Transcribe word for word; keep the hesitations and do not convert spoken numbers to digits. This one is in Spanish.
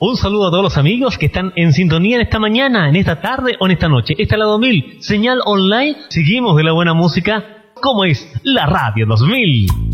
Un saludo a todos los amigos que están en sintonía en esta mañana, en esta tarde o en esta noche. Esta es la dos mil, señal online. Seguimos de la buena música, como es la Radio dos mil.